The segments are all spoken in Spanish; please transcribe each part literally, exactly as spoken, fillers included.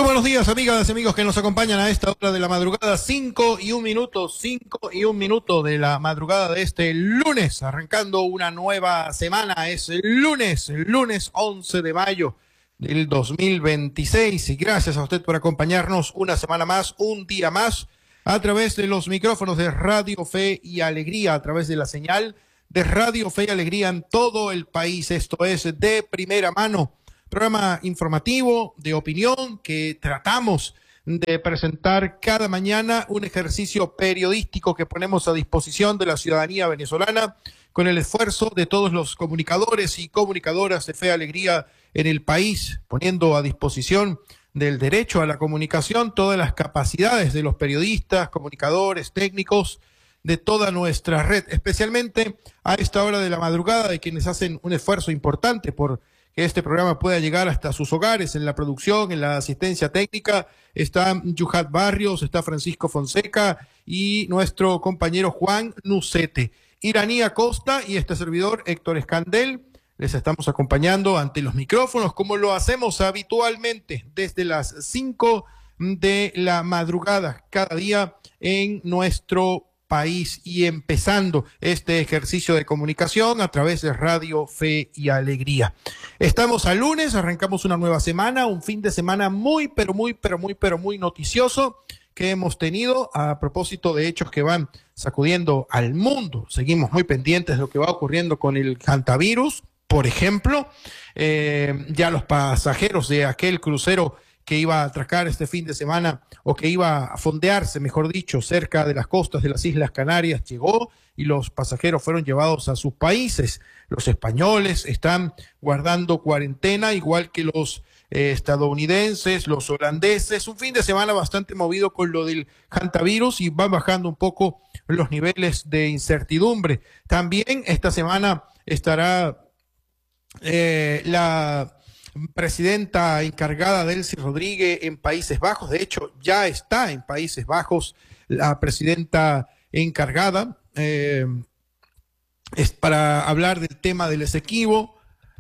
buenos días, amigas y amigos que nos acompañan a esta hora de la madrugada, cinco y un minuto, cinco y un minuto de la madrugada de este lunes, arrancando una nueva semana. Es el lunes, el lunes once de mayo del dos mil veintiséis, y gracias a usted por acompañarnos una semana más, un día más, a través de los micrófonos de Radio Fe y Alegría, a través de la señal de Radio Fe y Alegría en todo el país. Esto es De Primera Mano, programa informativo de opinión que tratamos de presentar cada mañana, un ejercicio periodístico que ponemos a disposición de la ciudadanía venezolana con el esfuerzo de todos los comunicadores y comunicadoras de Fe y Alegría en el país, poniendo a disposición del derecho a la comunicación todas las capacidades de los periodistas, comunicadores, técnicos de toda nuestra red, especialmente a esta hora de la madrugada, de quienes hacen un esfuerzo importante por que este programa pueda llegar hasta sus hogares. En la producción, en la asistencia técnica, está Yuhat Barrios, está Francisco Fonseca y nuestro compañero Juan Nucete. Iraní Acosta y este servidor Héctor Escandel les estamos acompañando ante los micrófonos, como lo hacemos habitualmente desde las cinco de la madrugada, cada día en nuestro país, y empezando este ejercicio de comunicación a través de Radio Fe y Alegría. Estamos a lunes, arrancamos una nueva semana, un fin de semana muy, pero muy, pero muy, pero muy noticioso que hemos tenido a propósito de hechos que van sacudiendo al mundo. Seguimos muy pendientes de lo que va ocurriendo con el hantavirus, por ejemplo. Eh, ya los pasajeros de aquel crucero que iba a atracar este fin de semana, o que iba a fondearse, mejor dicho, cerca de las costas de las Islas Canarias, llegó y los pasajeros fueron llevados a sus países. Los españoles están guardando cuarentena, igual que los eh, estadounidenses, los holandeses. Un fin de semana bastante movido con lo del hantavirus, y van bajando un poco los niveles de incertidumbre. También esta semana estará eh, la presidenta encargada Delcy Rodríguez en Países Bajos. De hecho, ya está en Países Bajos la presidenta encargada, eh, es para hablar del tema del Esequibo,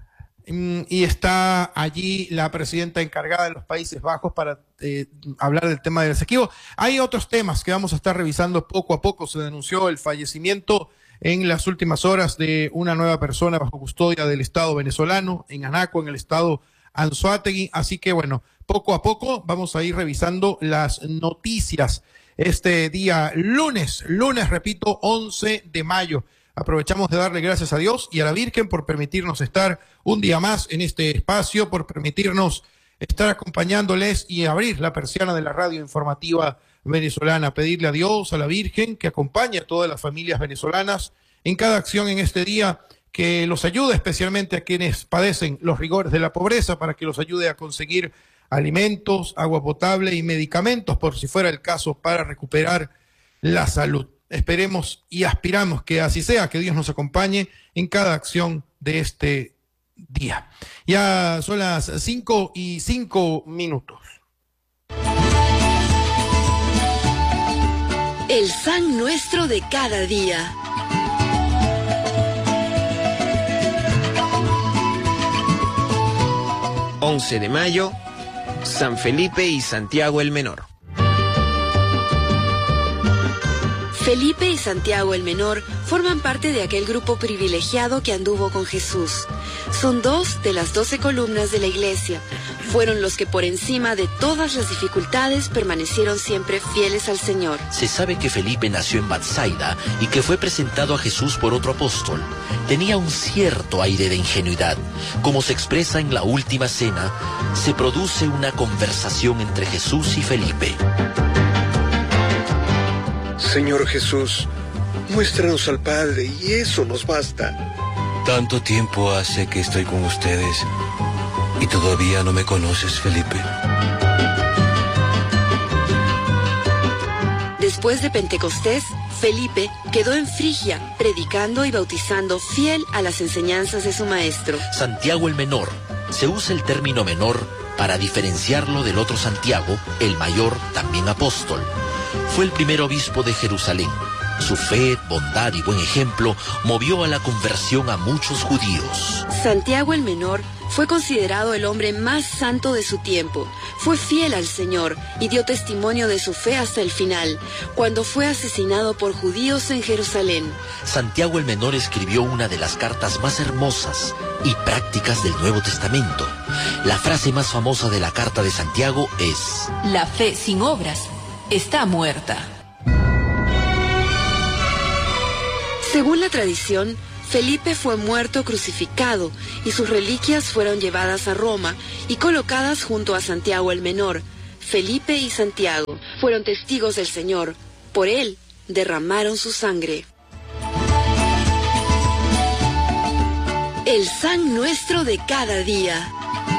y está allí la presidenta encargada de los Países Bajos para eh, hablar del tema del Esequibo. Hay otros temas que vamos a estar revisando poco a poco. Se denunció el fallecimiento en las últimas horas de una nueva persona bajo custodia del Estado venezolano, en Anaco, en el estado Anzoátegui. Así que bueno, poco a poco vamos a ir revisando las noticias este día lunes, lunes, repito, once de mayo. Aprovechamos de darle gracias a Dios y a la Virgen por permitirnos estar un día más en este espacio, por permitirnos estar acompañándoles y abrir la persiana de la radio informativa venezolana. Pedirle a Dios, a la Virgen, que acompañe a todas las familias venezolanas en cada acción en este día, que los ayude especialmente a quienes padecen los rigores de la pobreza, para que los ayude a conseguir alimentos, agua potable y medicamentos, por si fuera el caso, para recuperar la salud. Esperemos y aspiramos que así sea, que Dios nos acompañe en cada acción de este día. Ya son las cinco y cinco minutos. El San Nuestro de cada día. once de mayo, San Felipe y Santiago el Menor. Felipe y Santiago el Menor forman parte de aquel grupo privilegiado que anduvo con Jesús. Son dos de las doce columnas de la iglesia. Fueron los que por encima de todas las dificultades permanecieron siempre fieles al Señor. Se sabe que Felipe nació en Batsaida y que fue presentado a Jesús por otro apóstol. Tenía un cierto aire de ingenuidad. Como se expresa en la última cena, se produce una conversación entre Jesús y Felipe. Señor Jesús, muéstranos al Padre y eso nos basta. Tanto tiempo hace que estoy con ustedes y todavía no me conoces, Felipe. Después de Pentecostés, Felipe quedó en Frigia, predicando y bautizando, fiel a las enseñanzas de su maestro. Santiago el Menor. Se usa el término menor para diferenciarlo del otro Santiago, el mayor, también apóstol. Fue el primer obispo de Jerusalén. Su fe, bondad y buen ejemplo movió a la conversión a muchos judíos. Santiago el Menor fue considerado el hombre más santo de su tiempo. Fue fiel al Señor y dio testimonio de su fe hasta el final, cuando fue asesinado por judíos en Jerusalén. Santiago el Menor escribió una de las cartas más hermosas y prácticas del Nuevo Testamento. La frase más famosa de la carta de Santiago es: la fe sin obras está muerta. Según la tradición, Felipe fue muerto crucificado y sus reliquias fueron llevadas a Roma y colocadas junto a Santiago el Menor. Felipe y Santiago fueron testigos del Señor. Por él derramaron su sangre. El San Nuestro de cada día.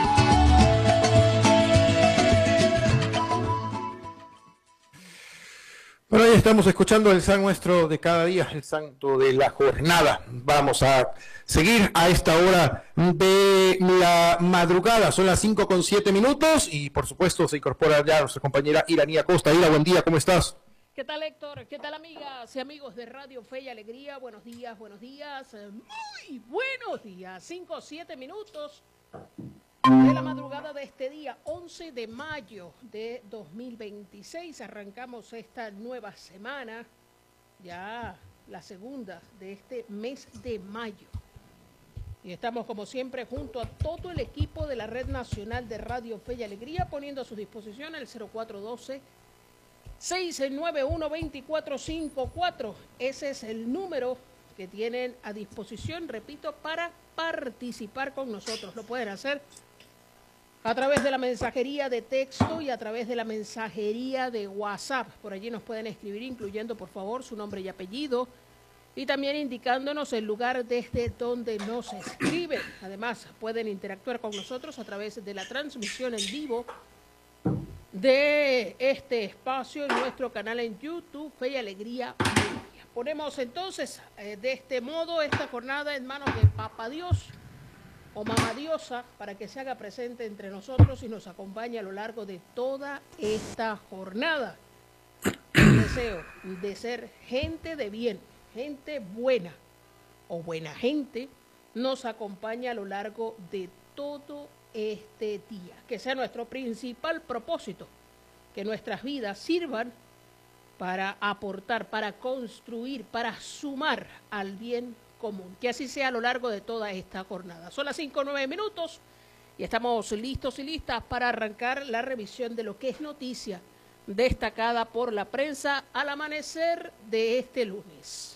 Bueno, ahí estamos escuchando el San Nuestro de cada día, el santo de la jornada. Vamos a seguir a esta hora de la madrugada. Son las cinco con siete minutos y por supuesto se incorpora ya nuestra compañera Iranía Costa. Ira, buen día, ¿cómo estás? ¿Qué tal, Héctor? ¿Qué tal, amigas y amigos de Radio Fe y Alegría? Buenos días, buenos días, muy buenos días. cinco o siete minutos de la madrugada de este día, once de mayo de dos mil veintiséis. Arrancamos esta nueva semana, ya la segunda de este mes de mayo. Y estamos, como siempre, junto a todo el equipo de la Red Nacional de Radio Fe y Alegría, poniendo a su disposición el cero cuatro uno dos, seis nueve uno, dos cuatro cinco cuatro. Ese es el número que tienen a disposición, repito, para participar con nosotros. Lo pueden hacer a través de la mensajería de texto y a través de la mensajería de WhatsApp. Por allí nos pueden escribir, incluyendo, por favor, su nombre y apellido, y también indicándonos el lugar desde donde nos escriben. Además, pueden interactuar con nosotros a través de la transmisión en vivo de este espacio en nuestro canal en YouTube, Fe y Alegría Media. Ponemos entonces eh, de este modo esta jornada en manos de Papá Dios o Mamá Diosa, para que se haga presente entre nosotros y nos acompañe a lo largo de toda esta jornada. El deseo de ser gente de bien, gente buena o buena gente, nos acompaña a lo largo de todo este día. Que sea nuestro principal propósito, que nuestras vidas sirvan para aportar, para construir, para sumar al bien común. Que así sea a lo largo de toda esta jornada. Son las cinco o nueve minutos y estamos listos y listas para arrancar la revisión de lo que es noticia destacada por la prensa al amanecer de este lunes.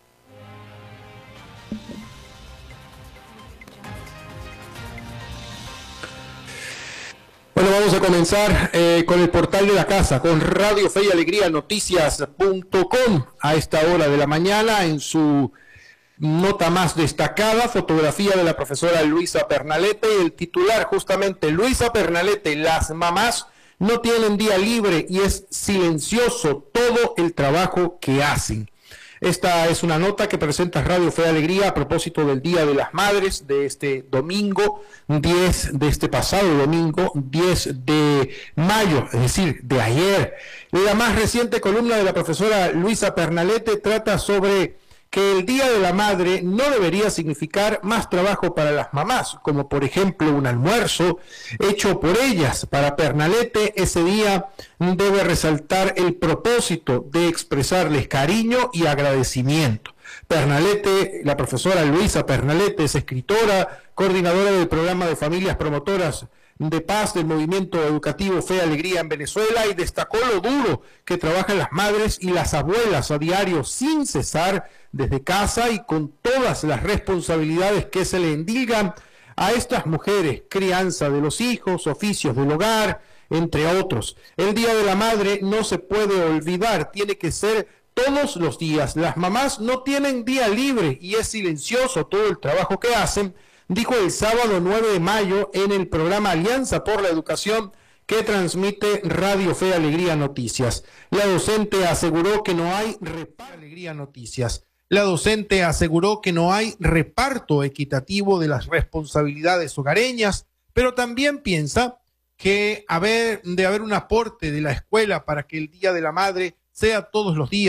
Bueno, vamos a comenzar eh, con el portal de la casa, con Radio Fe y Alegría Noticias punto com. A esta hora de la mañana, en su nota más destacada, fotografía de la profesora Luisa Pernalete, el titular justamente: Luisa Pernalete, las mamás no tienen día libre y es silencioso todo el trabajo que hacen. Esta es una nota que presenta Radio Fe y Alegría a propósito del Día de las Madres de este domingo diez, de este pasado domingo diez de mayo, es decir, de ayer. La más reciente columna de la profesora Luisa Pernalete trata sobre que el Día de la Madre no debería significar más trabajo para las mamás, como por ejemplo un almuerzo hecho por ellas. Para Pernalete, ese día debe resaltar el propósito de expresarles cariño y agradecimiento. Pernalete, la profesora Luisa Pernalete, es escritora, coordinadora del programa de familias promotoras de paz del movimiento educativo Fe y Alegría en Venezuela, y destacó lo duro que trabajan las madres y las abuelas a diario sin cesar desde casa y con todas las responsabilidades que se le endilgan a estas mujeres: crianza de los hijos, oficios del hogar, entre otros. El Día de la Madre no se puede olvidar, tiene que ser todos los días. Las mamás no tienen día libre y es silencioso todo el trabajo que hacen, dijo el sábado nueve de mayo en el programa Alianza por la Educación que transmite Radio Fe Alegría Noticias. La docente aseguró que no hay reparto, Alegría Noticias. La docente aseguró que no hay reparto equitativo de las responsabilidades hogareñas, pero también piensa que haber, de haber un aporte de la escuela para que el Día de la Madre sea todos los días.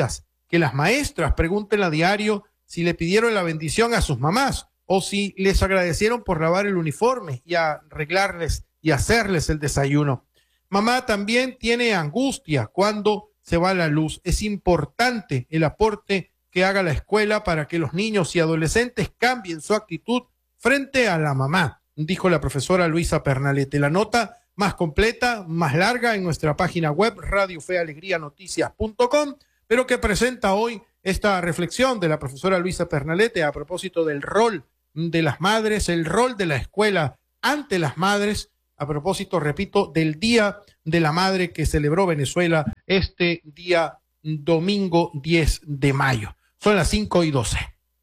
que las maestras pregunten a diario si le pidieron la bendición a sus mamás o si les agradecieron por lavar el uniforme y arreglarles y hacerles el desayuno. Mamá también tiene angustia cuando se va la luz. Es importante el aporte que haga la escuela para que los niños y adolescentes cambien su actitud frente a la mamá, dijo la profesora Luisa Pernalete. La nota más completa, más larga, en nuestra página web radio fe alegría noticias punto com, pero que presenta hoy esta reflexión de la profesora Luisa Pernalete a propósito del rol de las madres, el rol de la escuela ante las madres, a propósito, repito, del Día de la Madre que celebró Venezuela este día domingo diez de mayo. Son las cinco y doce.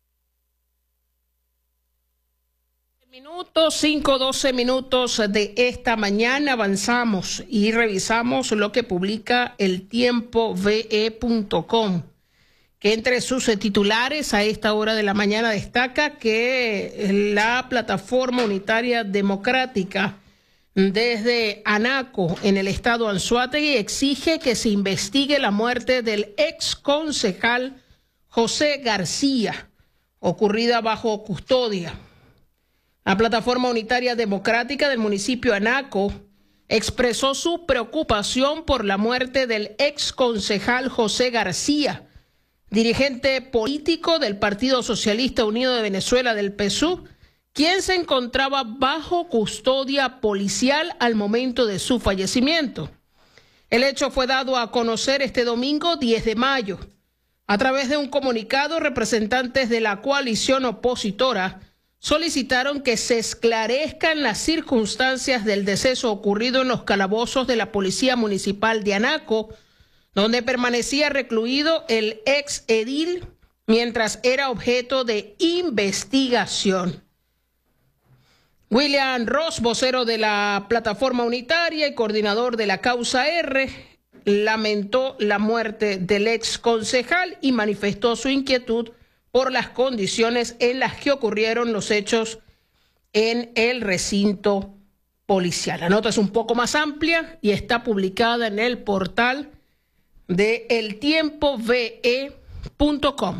Minutos, cinco, doce minutos de esta mañana avanzamos y revisamos lo que publica el tiempo ve e punto com, que entre sus titulares a esta hora de la mañana destaca que la Plataforma Unitaria Democrática desde Anaco en el estado Anzoátegui exige que se investigue la muerte del ex concejal José García, ocurrida bajo custodia. La Plataforma Unitaria Democrática del municipio Anaco expresó su preocupación por la muerte del ex concejal José García, dirigente político del Partido Socialista Unido de Venezuela del P S U, quien se encontraba bajo custodia policial al momento de su fallecimiento. El hecho fue dado a conocer este domingo diez de mayo. A través de un comunicado, representantes de la coalición opositora solicitaron que se esclarezcan las circunstancias del deceso ocurrido en los calabozos de la Policía Municipal de Anaco, donde permanecía recluido el ex edil mientras era objeto de investigación. William Ross, vocero de la Plataforma Unitaria y coordinador de la Causa R, lamentó la muerte del ex concejal y manifestó su inquietud por las condiciones en las que ocurrieron los hechos en el recinto policial. La nota es un poco más amplia y está publicada en el portal de el tiempo ve e punto com.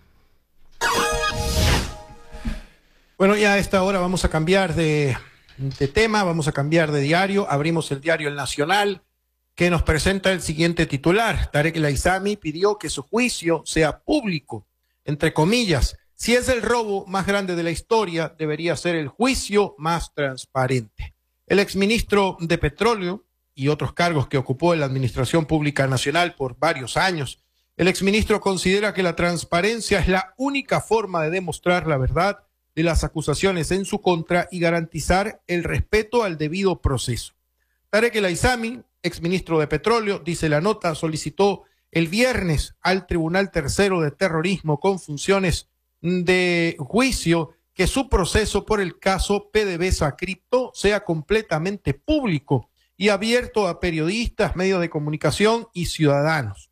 Bueno, ya a esta hora vamos a cambiar de, de tema, vamos a cambiar de diario. Abrimos el diario El Nacional, que nos presenta el siguiente titular. Tarek El Aizami pidió que su juicio sea público. Entre comillas, si es el robo más grande de la historia, debería ser el juicio más transparente. El exministro de Petróleo y otros cargos que ocupó en la Administración Pública Nacional por varios años, el exministro considera que la transparencia es la única forma de demostrar la verdad de las acusaciones en su contra y garantizar el respeto al debido proceso. Tarek El Aizami, exministro de Petróleo, dice la nota, solicitó el viernes al Tribunal Tercero de Terrorismo con funciones de juicio que su proceso por el caso PDVSA Cripto sea completamente público y abierto a periodistas, medios de comunicación y ciudadanos.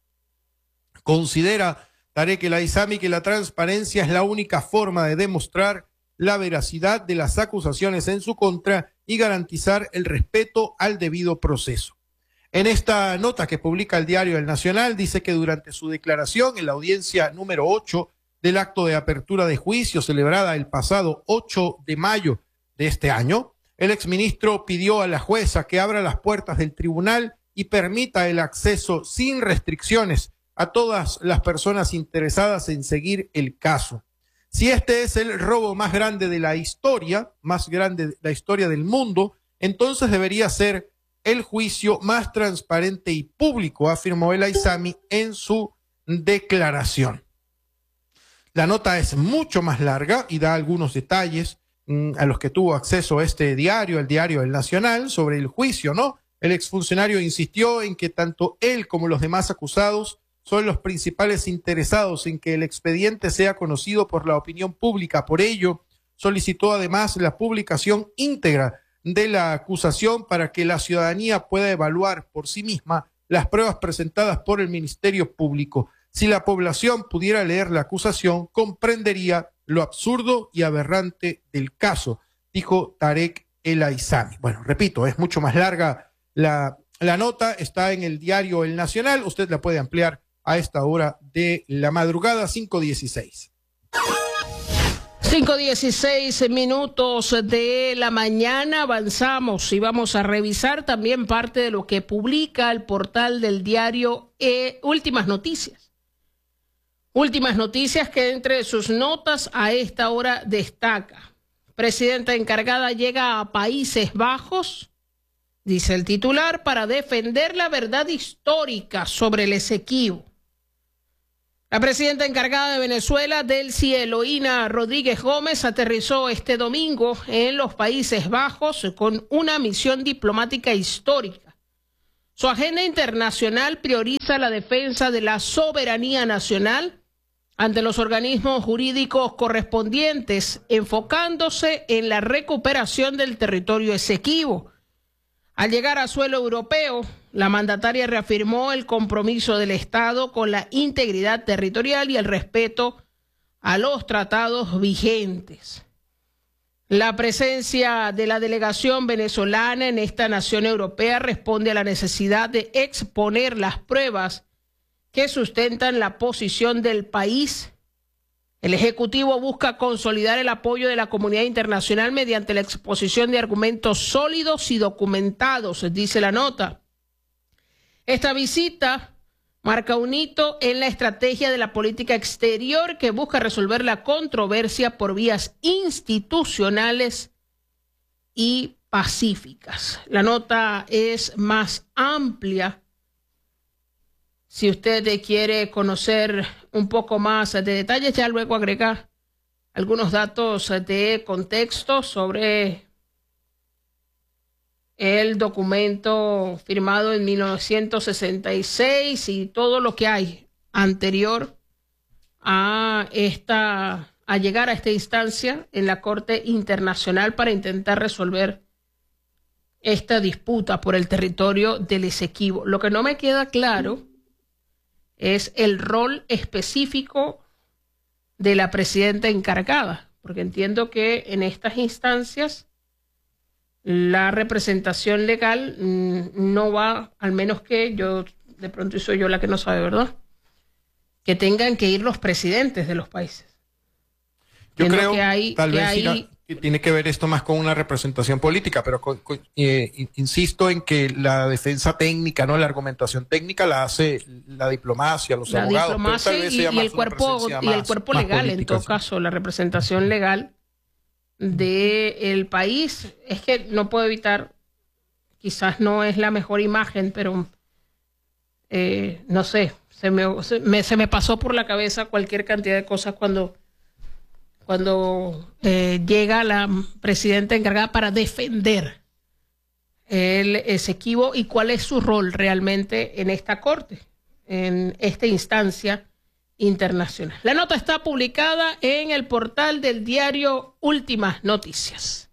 Considera Tarek El Aizami que la transparencia es la única forma de demostrar la veracidad de las acusaciones en su contra y garantizar el respeto al debido proceso. En esta nota que publica el diario El Nacional, dice que durante su declaración en la audiencia número ocho del acto de apertura de juicio celebrada el pasado ocho de mayo de este año, el exministro pidió a la jueza que abra las puertas del tribunal y permita el acceso sin restricciones a todas las personas interesadas en seguir el caso. Si este es el robo más grande de la historia, más grande de la historia del mundo, entonces debería ser el juicio más transparente y público, afirmó El Aizami en su declaración. La nota es mucho más larga y da algunos detalles mmm, a los que tuvo acceso este diario, el diario El Nacional, sobre el juicio, ¿no? El exfuncionario insistió en que tanto él como los demás acusados son los principales interesados en que el expediente sea conocido por la opinión pública. Por ello, solicitó además la publicación íntegra de la acusación para que la ciudadanía pueda evaluar por sí misma las pruebas presentadas por el Ministerio Público. Si la población pudiera leer la acusación, comprendería lo absurdo y aberrante del caso, dijo Tarek El Aizami. Bueno, repito, es mucho más larga la, la nota, está en el diario El Nacional, usted la puede ampliar a esta hora de la madrugada, cinco dieciséis. cinco dieciséis minutos de la mañana, avanzamos y vamos a revisar también parte de lo que publica el portal del diario eh, Últimas Noticias. Últimas Noticias, que entre sus notas a esta hora destaca: presidenta encargada llega a Países Bajos, dice el titular, para defender la verdad histórica sobre el Esequibo. La presidenta encargada de Venezuela, Delcy Eloína Rodríguez Gómez, aterrizó este domingo en los Países Bajos con una misión diplomática histórica. Su agenda internacional prioriza la defensa de la soberanía nacional ante los organismos jurídicos correspondientes, enfocándose en la recuperación del territorio Esequibo. Al llegar a suelo europeo, la mandataria reafirmó el compromiso del Estado con la integridad territorial y el respeto a los tratados vigentes. La presencia de la delegación venezolana en esta nación europea responde a la necesidad de exponer las pruebas que sustentan la posición del país. El Ejecutivo busca consolidar el apoyo de la comunidad internacional mediante la exposición de argumentos sólidos y documentados, dice la nota. Esta visita marca un hito en la estrategia de la política exterior que busca resolver la controversia por vías institucionales y pacíficas. La nota es más amplia. Si usted quiere conocer un poco más de detalles, ya luego agrega algunos datos de contexto sobre el documento firmado en mil novecientos sesenta y seis y todo lo que hay anterior a esta, a llegar a esta instancia en la Corte Internacional para intentar resolver esta disputa por el territorio del Esequibo. Lo que no me queda claro es el rol específico de la presidenta encargada, porque entiendo que en estas instancias la representación legal no va, al menos que yo, de pronto soy yo la que no sabe, ¿verdad?, que tengan que ir los presidentes de los países. Yo Entiendo creo que hay, tal que vez hay, Ira, que tiene que ver esto más con una representación política, pero con, con, eh, insisto en que la defensa técnica, no la argumentación técnica la hace la diplomacia, los la abogados, diplomacia pero tal vez y, sea y más el cuerpo y más, el cuerpo más legal, política, en todo sí. caso, la representación legal del país. Es que no puedo evitar, quizás no es la mejor imagen, pero eh, no sé, se me, se me se me pasó por la cabeza cualquier cantidad de cosas cuando cuando eh, llega la presidenta encargada para defender el Esequibo y cuál es su rol realmente en esta corte, en esta instancia internacional. La nota está publicada en el portal del diario Últimas Noticias.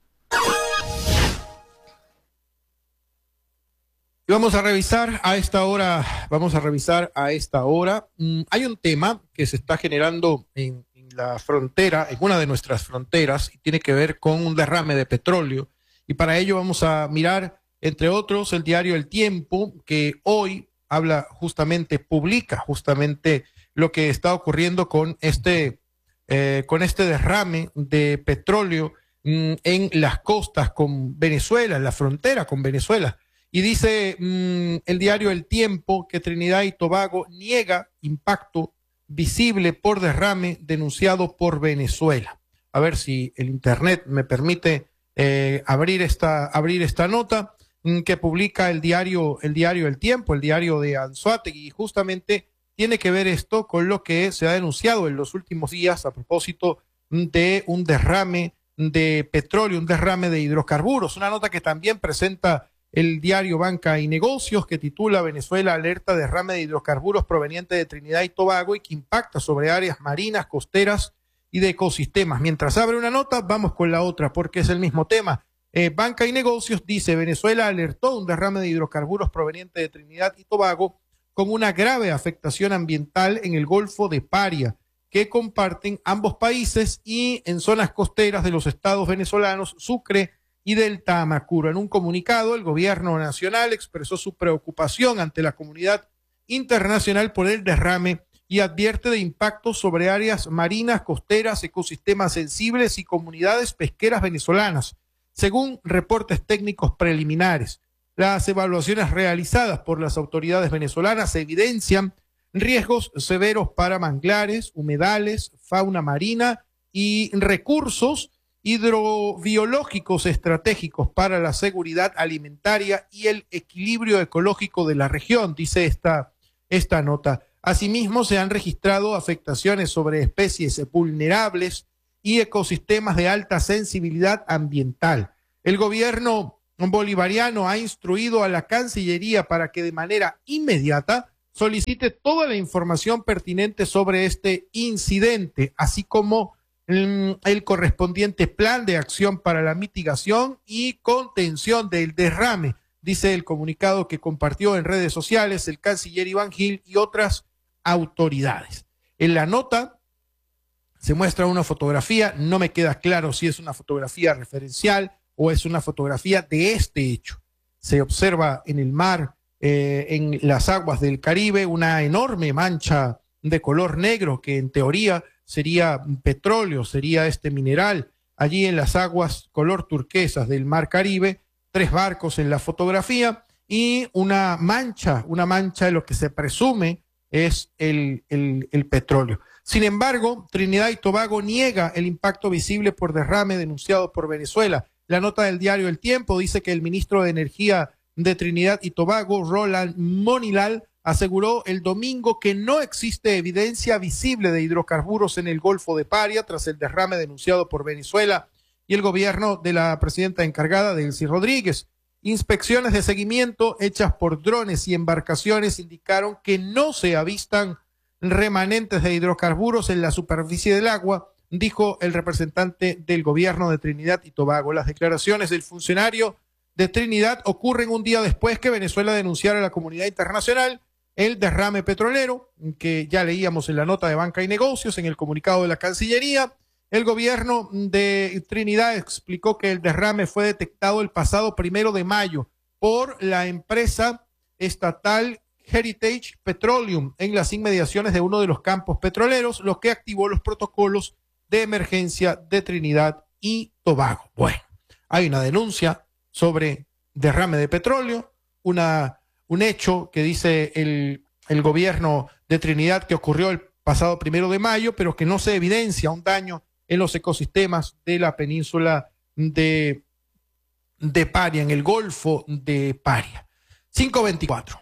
Y vamos a revisar a esta hora, vamos a revisar a esta hora. Mm, hay un tema que se está generando en la frontera, en una de nuestras fronteras, y tiene que ver con un derrame de petróleo. Y para ello vamos a mirar, entre otros, el diario El Tiempo, que hoy habla justamente, publica justamente lo que está ocurriendo con este, eh, con este derrame de petróleo mm, en las costas con Venezuela, en la frontera con Venezuela. Y dice mmm, el diario El Tiempo que Trinidad y Tobago niega impacto visible por derrame denunciado por Venezuela. A ver si el internet me permite eh, abrir esta abrir esta nota mmm, que publica el diario el diario El Tiempo, el diario de Anzoátegui, y justamente tiene que ver esto con lo que se ha denunciado en los últimos días a propósito de un derrame de petróleo, un derrame de hidrocarburos. Una nota que también presenta el diario Banca y Negocios, que titula Venezuela alerta derrame de hidrocarburos proveniente de Trinidad y Tobago y que impacta sobre áreas marinas, costeras y de ecosistemas. Mientras abre una nota, vamos con la otra, porque es el mismo tema. Eh, Banca y Negocios dice, Venezuela alertó un derrame de hidrocarburos proveniente de Trinidad y Tobago con una grave afectación ambiental en el Golfo de Paria, que comparten ambos países y en zonas costeras de los estados venezolanos Sucre y del Tamacuro. En un comunicado, el gobierno nacional expresó su preocupación ante la comunidad internacional por el derrame y advierte de impactos sobre áreas marinas, costeras, ecosistemas sensibles y comunidades pesqueras venezolanas, según reportes técnicos preliminares. Las evaluaciones realizadas por las autoridades venezolanas evidencian riesgos severos para manglares, humedales, fauna marina y recursos hidrobiológicos estratégicos para la seguridad alimentaria y el equilibrio ecológico de la región, dice esta, esta nota. Asimismo, se han registrado afectaciones sobre especies vulnerables y ecosistemas de alta sensibilidad ambiental. El gobierno bolivariano ha instruido a la Cancillería para que de manera inmediata solicite toda la información pertinente sobre este incidente, así como el, el correspondiente plan de acción para la mitigación y contención del derrame, dice el comunicado que compartió en redes sociales el canciller Iván Gil y otras autoridades. En la nota se muestra una fotografía, no me queda claro si es una fotografía referencial o es una fotografía de este hecho. Se observa en el mar, eh, en las aguas del Caribe, una enorme mancha de color negro que en teoría sería petróleo, sería este mineral. Allí en las aguas color turquesas del mar Caribe, tres barcos en la fotografía y una mancha, una mancha de lo que se presume es el, el, el petróleo. Sin embargo, Trinidad y Tobago niega el impacto visible por derrame denunciado por Venezuela. La nota del diario El Tiempo dice que el ministro de Energía de Trinidad y Tobago, Roland Monilal, aseguró el domingo que no existe evidencia visible de hidrocarburos en el Golfo de Paria tras el derrame denunciado por Venezuela y el gobierno de la presidenta encargada, Delcy Rodríguez. Inspecciones de seguimiento hechas por drones y embarcaciones indicaron que no se avistan remanentes de hidrocarburos en la superficie del agua, dijo el representante del gobierno de Trinidad y Tobago. Las declaraciones del funcionario de Trinidad ocurren un día después que Venezuela denunciara a la comunidad internacional el derrame petrolero, que ya leíamos en la nota de Banca y Negocios, en el comunicado de la Cancillería. El gobierno de Trinidad explicó que el derrame fue detectado el pasado primero de mayo por la empresa estatal Heritage Petroleum en las inmediaciones de uno de los campos petroleros, lo que activó los protocolos de emergencia de Trinidad y Tobago. Bueno, hay una denuncia sobre derrame de petróleo, una, un hecho que dice el, el gobierno de Trinidad que ocurrió el pasado primero de mayo, pero que no se evidencia un daño en los ecosistemas de la península de, de Paria, en el Golfo de Paria. cinco veinticuatro.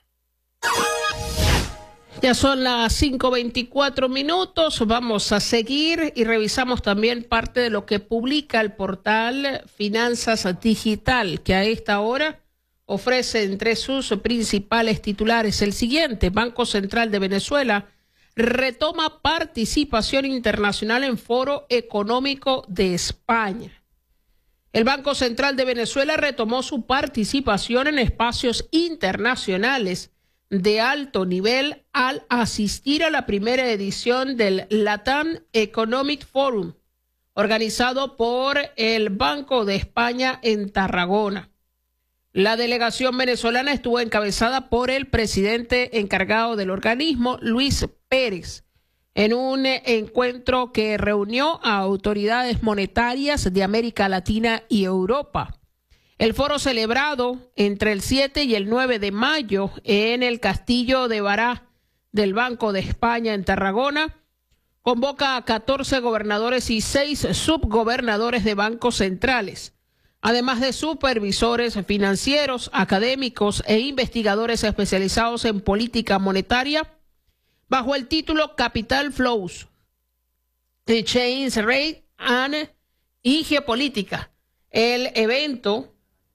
Ya son las cinco veinticuatro minutos, vamos a seguir y revisamos también parte de lo que publica el portal Finanzas Digital, que a esta hora ofrece entre sus principales titulares el siguiente: Banco Central de Venezuela retoma participación internacional en Foro Económico de España. El Banco Central de Venezuela retomó su participación en espacios internacionales de alto nivel al asistir a la primera edición del Latam Economic Forum, organizado por el Banco de España en Tarragona. La delegación venezolana estuvo encabezada por el presidente encargado del organismo, Luis Pérez, en un encuentro que reunió a autoridades monetarias de América Latina y Europa. El foro, celebrado entre el siete y el nueve de mayo en el Castillo de Bará del Banco de España en Tarragona, convoca a catorce gobernadores y seis subgobernadores de bancos centrales, además de supervisores financieros, académicos e investigadores especializados en política monetaria, bajo el título Capital Flows, Exchange Rate and y Geopolítica. El evento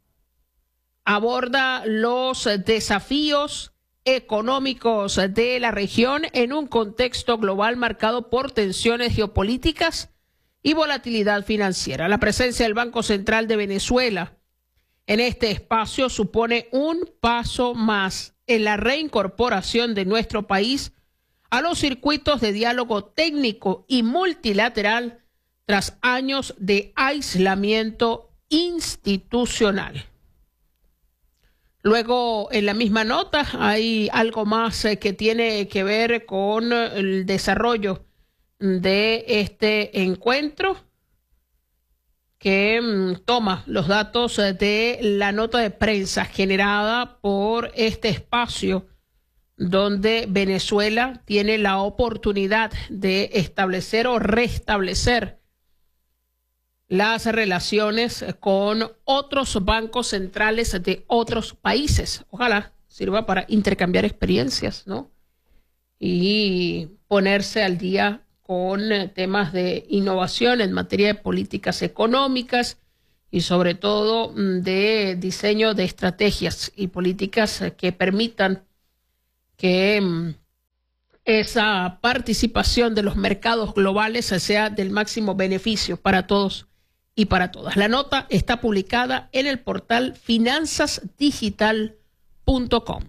aborda los desafíos económicos de la región en un contexto global marcado por tensiones geopolíticas y volatilidad financiera. La presencia del Banco Central de Venezuela en este espacio supone un paso más en la reincorporación de nuestro país a los circuitos de diálogo técnico y multilateral tras años de aislamiento institucional. Luego, en la misma nota, hay algo más eh, que tiene que ver con el desarrollo de este encuentro, que mm, toma los datos de la nota de prensa generada por este espacio donde Venezuela tiene la oportunidad de establecer o restablecer las relaciones con otros bancos centrales de otros países. Ojalá sirva para intercambiar experiencias, ¿no? Y ponerse al día con temas de innovación en materia de políticas económicas y sobre todo de diseño de estrategias y políticas que permitan que esa participación de los mercados globales sea del máximo beneficio para todos y para todas. La nota está publicada en el portal finanzas digital punto com.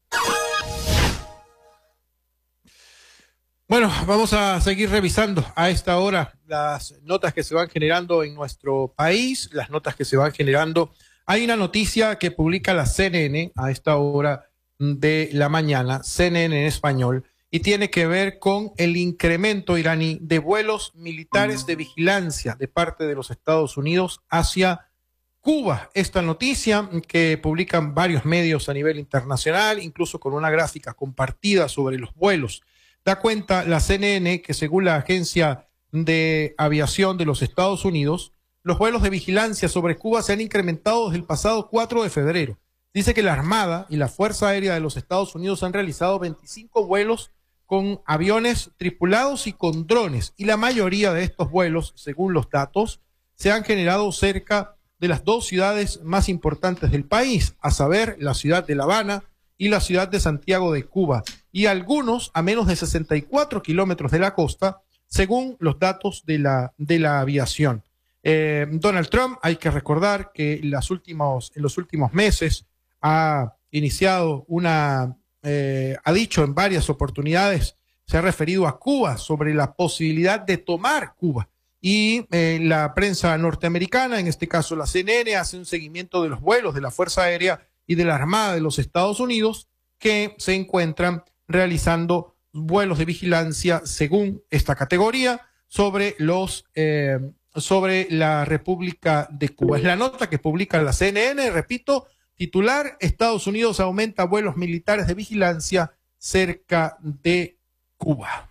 Bueno, vamos a seguir revisando a esta hora las notas que se van generando en nuestro país, las notas que se van generando. Hay una noticia que publica la C N N a esta hora de la mañana, C N N en español, y tiene que ver con el incremento iraní de vuelos militares de vigilancia de parte de los Estados Unidos hacia Cuba. Esta noticia que publican varios medios a nivel internacional, incluso con una gráfica compartida sobre los vuelos, da cuenta la C N N que según la Agencia de Aviación de los Estados Unidos, los vuelos de vigilancia sobre Cuba se han incrementado desde el pasado cuatro de febrero. Dice que la Armada y la Fuerza Aérea de los Estados Unidos han realizado veinticinco vuelos con aviones tripulados y con drones, y la mayoría de estos vuelos, según los datos, se han generado cerca de las dos ciudades más importantes del país, a saber, la ciudad de La Habana y la ciudad de Santiago de Cuba, y algunos a menos de sesenta y cuatro kilómetros de la costa, según los datos de la, de la aviación. Eh, Donald Trump, hay que recordar que las últimos, en los últimos meses ha iniciado una, eh, ha dicho en varias oportunidades, se ha referido a Cuba sobre la posibilidad de tomar Cuba. Y eh, la prensa norteamericana, en este caso la C N N, hace un seguimiento de los vuelos de la Fuerza Aérea y de la Armada de los Estados Unidos que se encuentran realizando vuelos de vigilancia según esta categoría sobre los eh, sobre la República de Cuba. Es la nota que publica la C N N, repito, titular: Estados Unidos aumenta vuelos militares de vigilancia cerca de Cuba.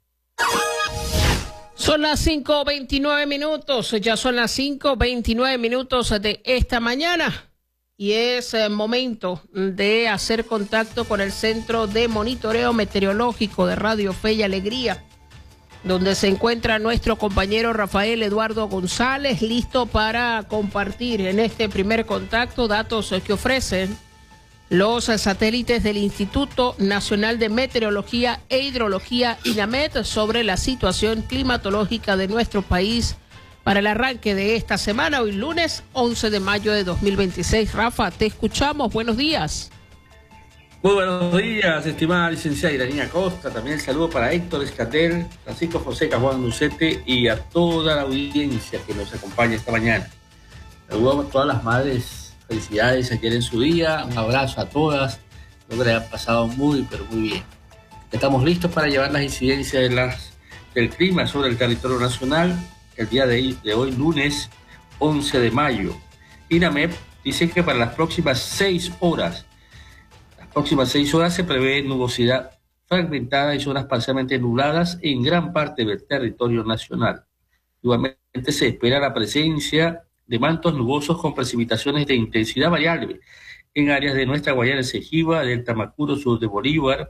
Son las cinco veintinueve minutos, ya son las cinco veintinueve minutos de esta mañana y es eh, momento de hacer contacto con el Centro de Monitoreo Meteorológico de Radio Fe y Alegría, donde se encuentra nuestro compañero Rafael Eduardo González, listo para compartir en este primer contacto datos que ofrecen los satélites del Instituto Nacional de Meteorología e Hidrología, INAMED, sobre la situación climatológica de nuestro país para el arranque de esta semana, hoy lunes once de mayo de dos mil veintiséis. Rafa, te escuchamos. Buenos días. Muy buenos días, estimada licenciada Iranía Costa. También el saludo para Héctor Escatel, Francisco Fonseca, Juan Lucete y a toda la audiencia que nos acompaña esta mañana. Saludos a todas las madres. Felicidades ayer en su día, un abrazo a todas, espero que le hayan pasado muy, pero muy bien. Estamos listos para llevar las incidencias de las, del clima sobre el territorio nacional el día de, de hoy, lunes once de mayo. INAMED dice que para las próximas seis horas, las próximas seis horas se prevé nubosidad fragmentada y zonas parcialmente nubladas en gran parte del territorio nacional. Igualmente se espera la presencia de mantos nubosos con precipitaciones de intensidad variable en áreas de nuestra Guayana Esequiba, del Tamacuro, sur de Bolívar,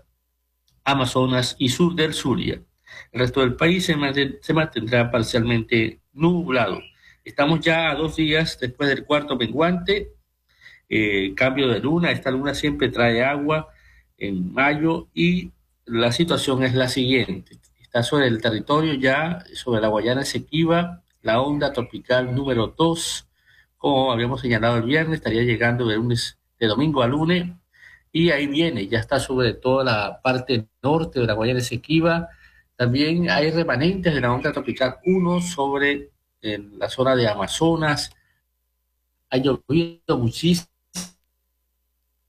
Amazonas y sur del Zulia. El resto del país se, manten, se mantendrá parcialmente nublado. Estamos ya a dos días después del cuarto menguante, eh, cambio de luna. Esta luna siempre trae agua en mayo y la situación es la siguiente. Está sobre el territorio ya, sobre la Guayana Esequiba, la onda tropical número dos, como habíamos señalado el viernes, estaría llegando de lunes, de domingo a lunes, y ahí viene, ya está sobre toda la parte norte de la Guayana Esequiba. También hay remanentes de la onda tropical uno sobre en la zona de Amazonas. Ha llovido muchísimo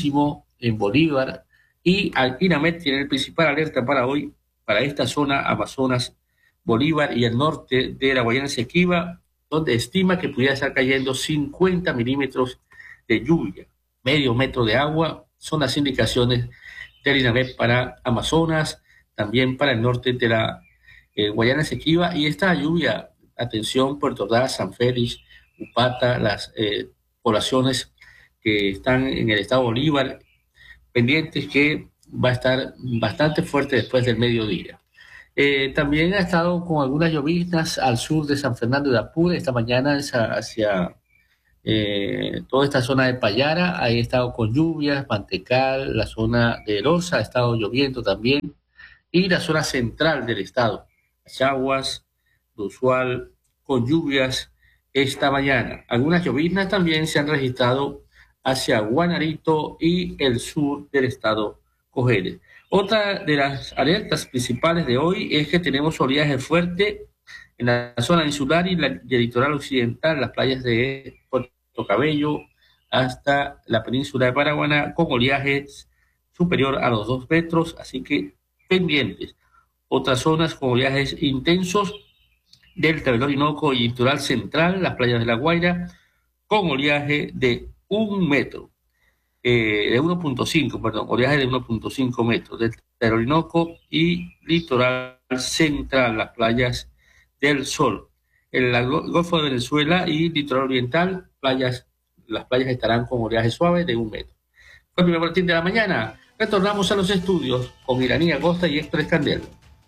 altísimo en Bolívar, y INAMED tiene el principal alerta para hoy, para esta zona, Amazonas, Bolívar y el norte de la Guayana Esequiba, donde estima que pudiera estar cayendo cincuenta milímetros de lluvia, medio metro de agua. Son las indicaciones del INAMED para Amazonas, también para el norte de la eh, Guayana Esequiba. Y esta lluvia, atención, Puerto Ordaz, San Félix, Upata, las eh, poblaciones que están en el estado Bolívar, pendientes, que va a estar bastante fuerte después del mediodía. Eh, también ha estado con algunas lloviznas al sur de San Fernando de Apure. Esta mañana hacia, hacia eh, toda esta zona de Payara, ahí ha estado con lluvias, Mantecal, la zona de Loza ha estado lloviendo también, y la zona central del estado, Chaguas, Usual, con lluvias esta mañana. Algunas lloviznas también se han registrado hacia Guanarito y el sur del estado Cojedes. Otra de las alertas principales de hoy es que tenemos oleaje fuerte en la zona insular y, la, y el litoral occidental, las playas de Puerto Cabello hasta la península de Paraguaná, con oleaje superior a los dos metros, así que pendientes. Otras zonas con oleajes intensos del Orinoco y litoral central, las playas de La Guaira, con oleaje de un metro. Eh, de uno punto cinco, perdón, oleaje de uno punto cinco metros del Orinoco y litoral central, las playas del Sol. En el Golfo de Venezuela y litoral oriental, playas, las playas estarán con oleaje suave de un metro. Fue el primer boletín de la mañana. Retornamos a los estudios con Iranía Costa y Héctor Escandel.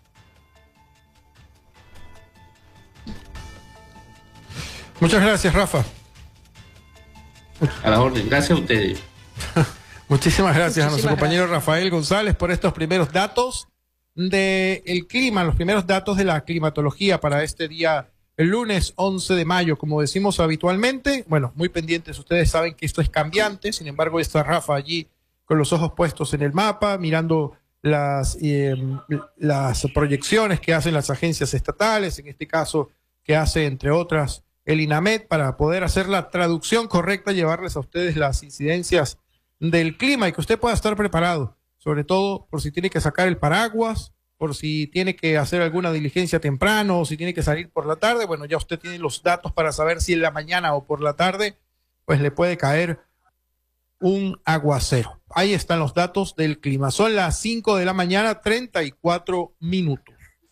Muchas gracias, Rafa. A la orden, gracias a ustedes. Muchísimas gracias Muchísimas a nuestro compañero gracias. Rafael González por estos primeros datos del clima, los primeros datos de la climatología para este día, el lunes once de mayo, como decimos habitualmente. Bueno, muy pendientes, ustedes saben que esto es cambiante, sin embargo está Rafa allí con los ojos puestos en el mapa, mirando las, eh, las proyecciones que hacen las agencias estatales, en este caso que hace entre otras el INAMED, para poder hacer la traducción correcta, llevarles a ustedes las incidencias del clima y que usted pueda estar preparado, sobre todo por si tiene que sacar el paraguas, por si tiene que hacer alguna diligencia temprano o si tiene que salir por la tarde. Bueno, ya usted tiene los datos para saber si en la mañana o por la tarde pues le puede caer un aguacero. Ahí están los datos del clima. Son las cinco de la mañana, treinta y cuatro minutos.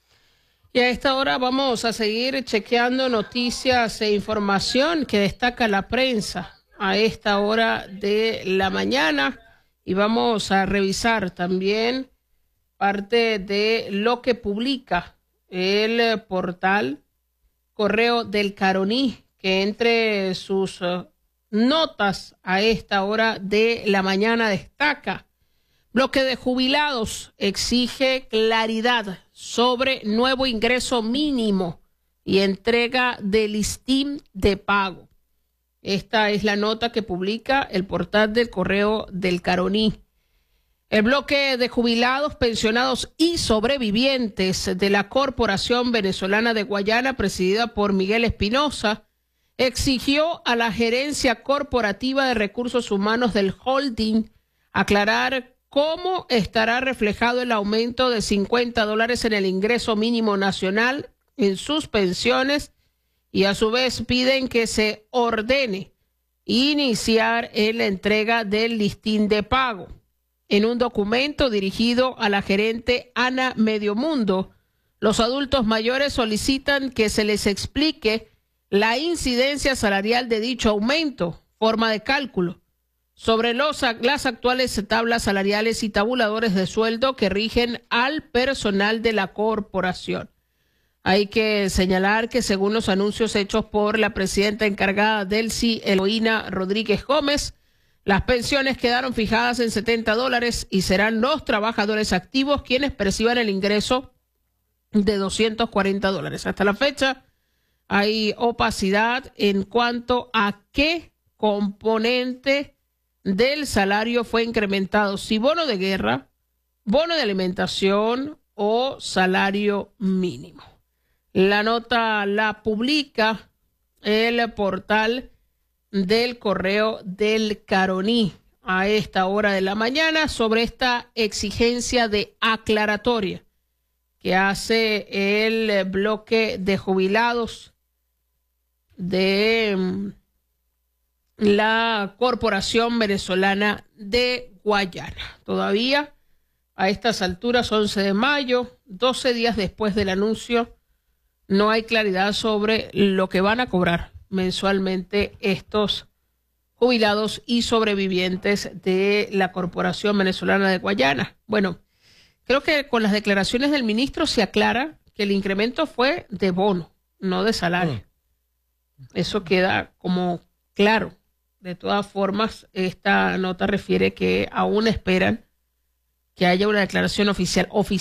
Y a esta hora vamos a seguir chequeando noticias e información que destaca la prensa a esta hora de la mañana, y vamos a revisar también parte de lo que publica el portal Correo del Caroní, que entre sus uh, notas a esta hora de la mañana destaca: bloque de jubilados exige claridad sobre nuevo ingreso mínimo y entrega de listín de pago. Esta es la nota que publica el portal del Correo del Caroní. El bloque de jubilados, pensionados y sobrevivientes de la Corporación Venezolana de Guayana, presidida por Miguel Espinosa, exigió a la Gerencia Corporativa de Recursos Humanos del holding aclarar cómo estará reflejado el aumento de cincuenta dólares en el ingreso mínimo nacional en sus pensiones, y a su vez piden que se ordene iniciar en la entrega del listín de pago. En un documento dirigido a la gerente Ana Mediomundo, los adultos mayores solicitan que se les explique la incidencia salarial de dicho aumento, forma de cálculo, sobre los, las actuales tablas salariales y tabuladores de sueldo que rigen al personal de la corporación. Hay que señalar que según los anuncios hechos por la presidenta encargada del C I, Eloína Rodríguez Gómez, las pensiones quedaron fijadas en setenta dólares y serán los trabajadores activos quienes perciban el ingreso de doscientos cuarenta dólares. Hasta la fecha hay opacidad en cuanto a qué componente del salario fue incrementado, si bono de guerra, bono de alimentación o salario mínimo. La nota la publica el portal del Correo del Caroní a esta hora de la mañana sobre esta exigencia de aclaratoria que hace el bloque de jubilados de la Corporación Venezolana de Guayana. Todavía a estas alturas, once de mayo, doce días después del anuncio, no hay claridad sobre lo que van a cobrar mensualmente estos jubilados y sobrevivientes de la Corporación Venezolana de Guayana. Bueno, creo que con las declaraciones del ministro se aclara que el incremento fue de bono, no de salario. Eso queda como claro. De todas formas, esta nota refiere que aún esperan que haya una declaración oficial oficial